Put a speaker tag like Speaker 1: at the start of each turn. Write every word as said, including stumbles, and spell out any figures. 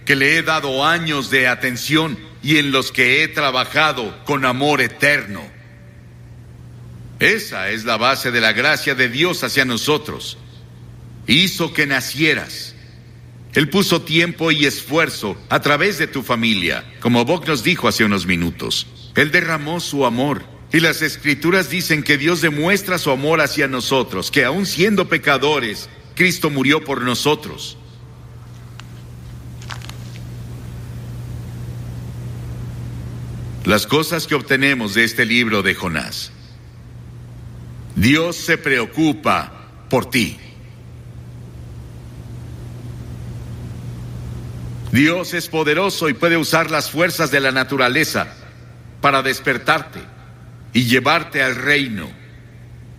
Speaker 1: que le he dado años de atención y en los que he trabajado con amor eterno. Esa es la base de la gracia de Dios hacia nosotros. Hizo que nacieras. Él puso tiempo y esfuerzo a través de tu familia, como Bob nos dijo hace unos minutos. Él derramó su amor. Y las Escrituras dicen que Dios demuestra su amor hacia nosotros, que aun siendo pecadores, Cristo murió por nosotros. Las cosas que obtenemos de este libro de Jonás. Dios se preocupa por ti. Dios es poderoso y puede usar las fuerzas de la naturaleza para despertarte y llevarte al reino.